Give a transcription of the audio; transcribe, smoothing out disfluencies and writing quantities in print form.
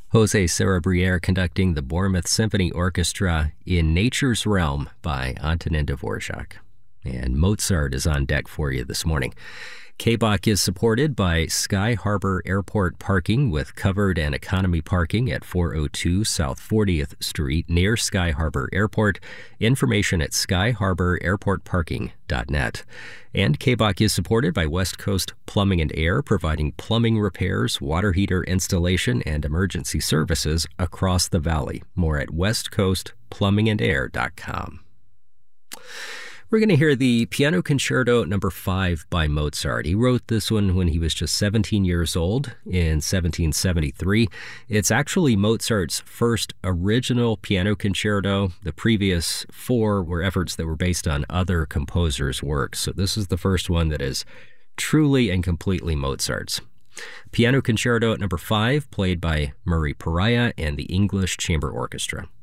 Jose Sarabriere conducting the Bournemouth Symphony Orchestra in Nature's Realm by Antonin Dvorak. And Mozart is on deck for you this morning. KBOK is supported by Sky Harbor Airport Parking with covered and economy parking at 402 South 40th Street near Sky Harbor Airport. Information at skyharbor.airportparking.net. And KBOK is supported by West Coast Plumbing and Air, providing plumbing repairs, water heater installation, and emergency services across the valley. More at westcoastplumbingandair.com. We're going to hear the Piano Concerto No. 5 by Mozart. He wrote this one when he was just 17 years old in 1773. It's actually Mozart's first original piano concerto. The previous 4 were efforts that were based on other composers' works. So this is the first one that is truly and completely Mozart's. Piano Concerto No. 5, played by Murray Pariah and the English Chamber Orchestra.